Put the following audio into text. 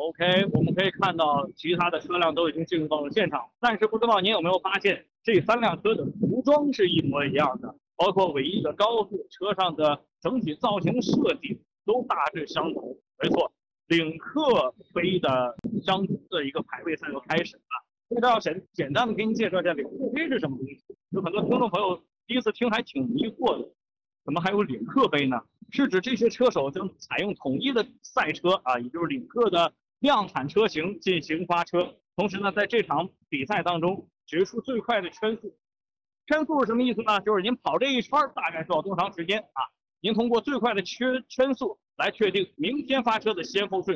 OK，我们可以看到其他的车辆都已经进入到了现场，但是不知道您有没有发现，这3辆车的涂装是一模一样的，包括尾翼的高度、车上的整体造型设计都大致相同。没错，领克杯的相同的一个排位赛就开始了。不知道简单的给您介绍一下领克杯是什么东西？有很多听众朋友第一次听还挺迷惑的，怎么还有领克杯呢？是指这些车手将采用统一的赛车啊，也就是领克的量产车型进行发车，同时呢，在这场比赛当中决出最快的圈速。圈速是什么意思呢？就是您跑这一圈大概需要多长时间啊？您通过最快的圈速来确定明天发车的先后顺序。